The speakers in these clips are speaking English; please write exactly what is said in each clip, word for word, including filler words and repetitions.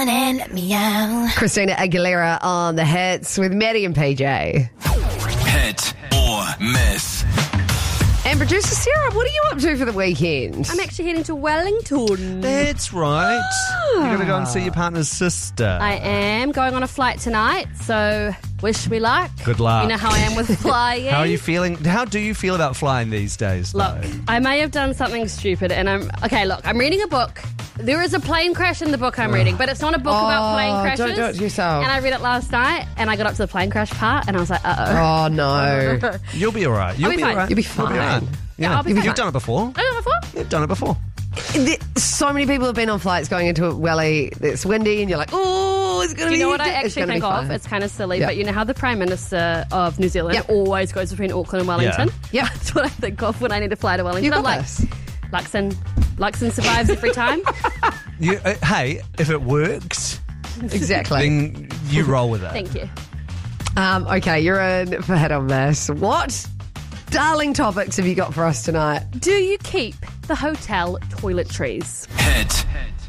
on and let me out. Christina Aguilera on the hits with Maddie and P J. Hit or miss. And producer Sarah, what are you up to for the weekend? I'm actually heading to Wellington. That's right. You're going to go and see your partner's sister. I am going on a flight tonight, so wish me luck. Good luck. You know how I am with flying. How are you feeling? How do you feel about flying these days? Look, though? I may have done something stupid, and I'm okay. Look, I'm reading a book. There is a plane crash in the book I'm reading, but it's not a book Oh, about plane crashes. don't do it to yourself. And I read it last night, and I got up to the plane crash part, and I was like, uh oh. Oh, no. You'll be all right. You'll I'll be fine. all right. You'll be You'll fine. all right. Yeah, I'll be You've fine. done it before. I've done it before. You've done it before. There- So many people have been on flights going into a welly that's windy and you're like, oh, it's going to Do be you know what I it's actually gonna think be of? fine. It's kind of silly, Yeah. but you know how the Prime Minister of New Zealand Yep. always goes between Auckland and Wellington? Yeah. Yep. That's what I think of when I need to fly to Wellington. You got I'm like, this. Luxon, Luxon survives every time. You, uh, hey, if it works, Exactly. then you roll with it. Thank you. Um, okay, you're in for Hit or Miss. What darling topics have you got for us tonight? Do you keep the hotel toiletries? Hit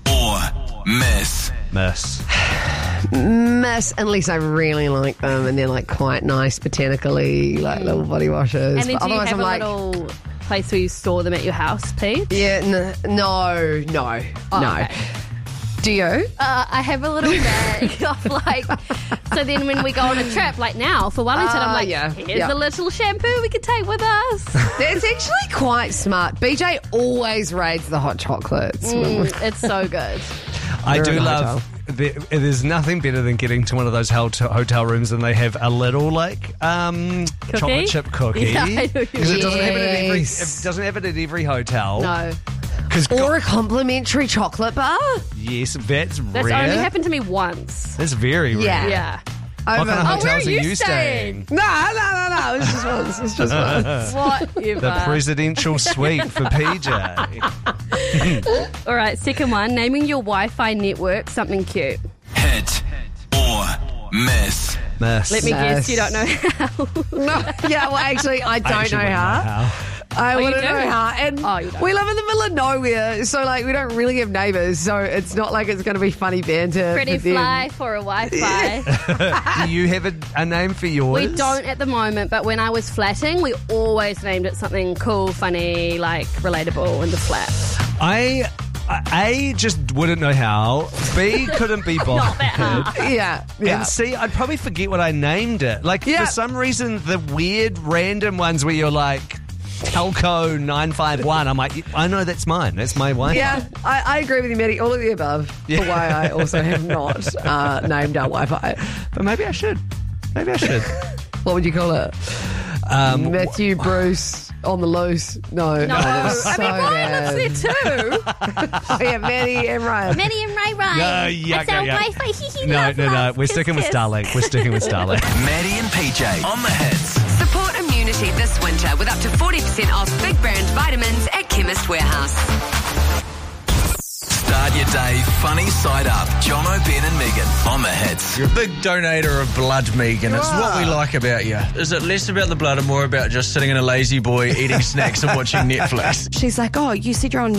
or miss. Miss. Miss, unless I really like them and they're like quite nice, botanically, like little body washes. And then But do you otherwise, have I'm a like, little place where you store them at your house, Pete? yeah, n- no, no, Oh, no. okay. Do you? Uh, I have a little bag of like, so then when we go on a trip, like now for Wellington, Ah, I'm like, yeah, here's yeah. a little shampoo we can take with us. It's actually quite smart. B J always raids the hot chocolates. Mm, it's so good. I We're do in a love. The, there's nothing better than getting to one of those hotel, hotel rooms and they have a little like um, Cookie? chocolate chip cookie. Yeah, I know what you Because it doesn't have it at every. Yes. It doesn't have it at every hotel. No, Because Or a complimentary chocolate bar. yes, that's, that's rare. only happened to me once. That's very rare. Yeah. Yeah. What Over- kind of Oh, where hotels are are you you staying? staying? No, no, no, no. It's just once. It's just once. Whatever. The presidential suite for P J. All right, second one. Naming your Wi-Fi network something cute. Hit or miss. Miss. Let me guess, Nice. you don't know how. No, yeah, well, actually, I don't actually know wouldn't how. I Oh, you wouldn't do? know how. And Oh, you don't. we live in the middle of nowhere, so like we don't really have neighbours, so it's not like it's going to be funny banter. Pretty for them. fly for a Wi-Fi. Do you have a, a name for yours? We don't at the moment, but when I was flatting, we always named it something cool, funny, like relatable in the flat. I, A, just wouldn't know how. B, couldn't be bothered. Not that hard. Yeah, yeah. And C, I'd probably forget what I named it. Like, Yeah. for some reason, the weird random ones where you're like, Telco nine five one, I'm like, I know that's mine. That's my Wi-Fi. Yeah, I, I agree with you, Maddie. All of the above. Yeah. For why I also have not uh, named our Wi-Fi. But maybe I should. Maybe I should. What would you call it? Um, Matthew Bruce on the loose. No, No, that was I so mean Ryan bad. lives there too. Oh yeah, Maddie and Ryan. Maddie and Ray Ray. No, yeah, That's yeah, our yeah. Wi-Fi. no, no, no. We're Kiss, sticking with kiss. Starlink. We're sticking with Starlink. Maddie and P J on the hits. Support immunity this winter with up to forty percent off big brand vitamins at Chemist Warehouse. Start your day funny side up. Jono, Ben and Megan on the hits. You're a big donator of blood, Megan. It's what we like about you. Is it less about the blood and more about just sitting in a lazy boy, eating snacks and watching Netflix? She's like, oh, you said you're on